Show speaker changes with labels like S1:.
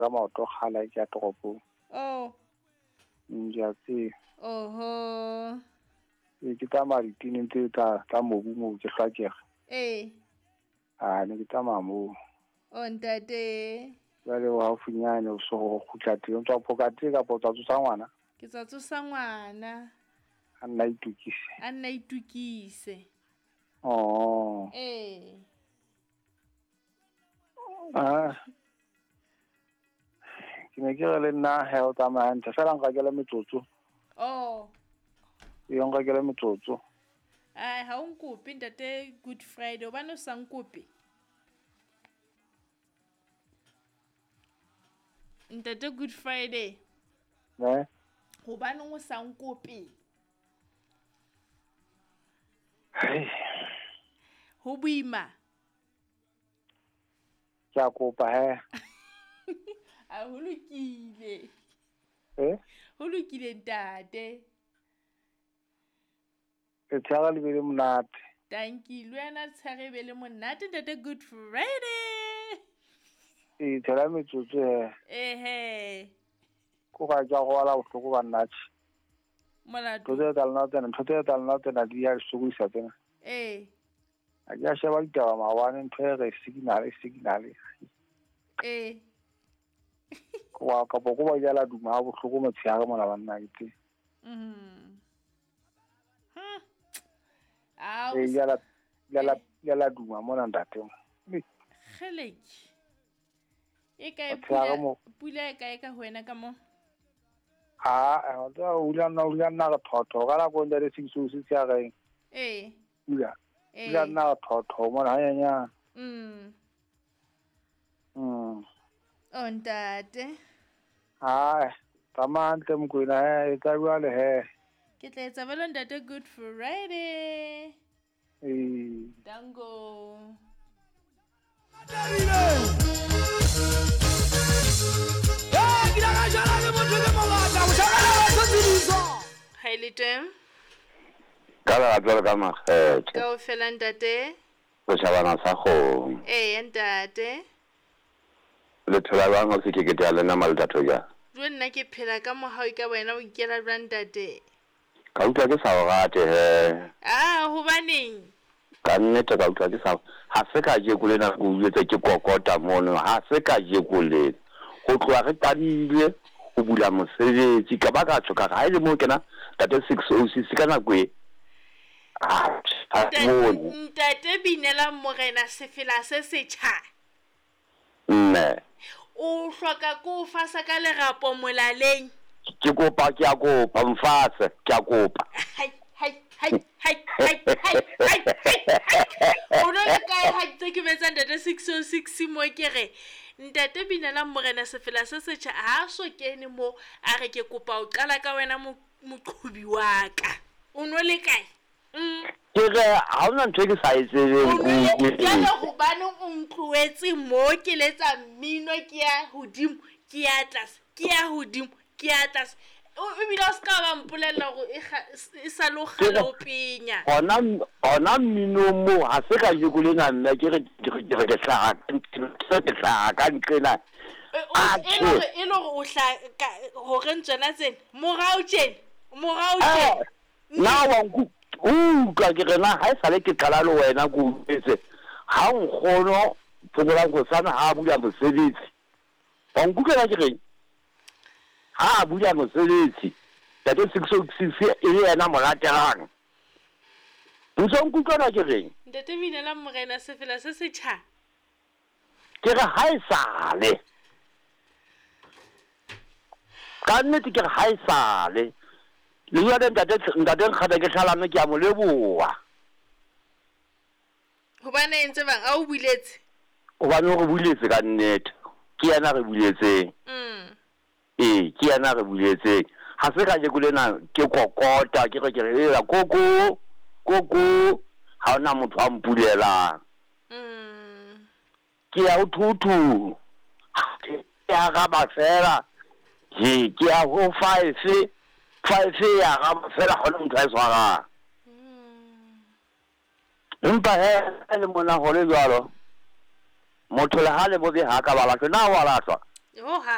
S1: ka maoto khala ke ya toropong.
S2: Oh.
S1: Ja tse.
S2: Oho.
S1: Ke tsamaya ditinin tse tsa mobu moo ke hlakega. Ne ke tsamaya moo.
S2: O ntate.
S1: Jwale o haufinyane o so go khutla teng o tswa phokate ka potsa tsosa ngwana.
S2: Ke tsa tsosa ngwana.
S1: A nna itukise.
S2: A nna itukise.
S1: Oh. Ke ne ke re le nna he o tsamaya ntse fela nka ke le metsotso.
S2: Oh.
S1: Yo nka ke le metsotso.
S2: Ai ha o nkope ntate Good Friday o bana o sa nkope. Ntate Good Friday. Ho bana o sa nkope. Ho buima.
S1: Ke a kopa he.
S2: A ho lokile. Ho lokile ntate.
S1: E tsara le bele monate.
S2: Thank you. Luena tsare bele monate ntate Good Friday.
S1: E tsara metsotso
S2: he.
S1: Ko ga ja go ala bohloko ba nnatshi.
S2: Molato.
S1: Totse talna tsena di ya sugisa tsena. A ja sheba ditaba mawane ntwe signal. Ko ka bo go ba jala duma bohloko motshega mona ba nna itse. Yala duma mona ntate.
S2: Kheleki. E ka pula e ka ho wena ka mo.
S1: O tla nna ga thotho ga la go ndere singso se tsa ga eng. Ula nna thotho mo na nya.
S2: O ntate.
S1: Tamante mkwena e tla bua le he.
S2: Ke tla etsa belo ntate Good Friday. Dango. Haile tem.
S3: Kala jwalo ka makgetho.
S2: Ka o fela ntate.
S3: Go shabana sa go.
S2: Ntate.
S3: Le thola bang o se ke ke ya lena maldato ja.
S2: Jo nna ke phela ka mohau ka wena o ikela jwa ntate.
S3: Ka utlwa ke sa o rate he.
S2: Hobaneng?
S3: Ka nnete ka utlwa ke sa ha se ka je kule na go uetse ke kokota mono ha se ka je kule. Go tloa re tabile o bula mosebetsi ka ba ka tsoka ga ile mo kena tate 606 kana kwe.
S2: Ntate Binela Morena sefela se setjha. O hloka ko fasa ka lerapo molaleng.
S3: Ke kopa ke a kopa mfase ke a kopa.
S2: O no le kae ha tse ke betsa ntate 606 mo ke re ntate Binela Morena sefela se setjha ha so kene mo a re ke kopa o qala ka wena moqhubi wa ka. O no le kae?
S3: Ke re ha ona ntwe ke sa itseng
S2: go ya go bana o ntloetse mo ke letsa mmino ke ya hodimo ke ya tlase ke ya hodimo ke ya tlase o bila ska ba mpolella go e sa lo gala o penya
S3: ona mmino mo ha se ka jikule na nna ke re ke tla ka ntlena
S2: e lo go hla go re ntsena tsena morao tjena
S3: na wa ka ke rena ha e sale ke qala le wena go etse ha nkgono phomola go sana ha bula mosebetsi wa nkutlwa ke reng ha bula mosebetsi tate 606 e yena molatelang o tso nkutlwa ke reng
S2: ntate Binela Morena sefela se setjha
S3: ke re ha e sale ka nnete ke re ha e sale le yona ntate nkgada ke hlalame ke a mo leboa
S2: hobane ntse bang a o buletse
S3: hobane re buletse ka nnete ke yena re buletseng ke yena re buletseng ha se ka je kulena ke kokota ke re e la koko ha ona motho a mpulela ke ya uthuthu ya ga ba fela ke ya go 5 ya ga ba fela hona motho a swara empa le mona go le jalo motho le ha le bobe ha ka ba la na wa la tswa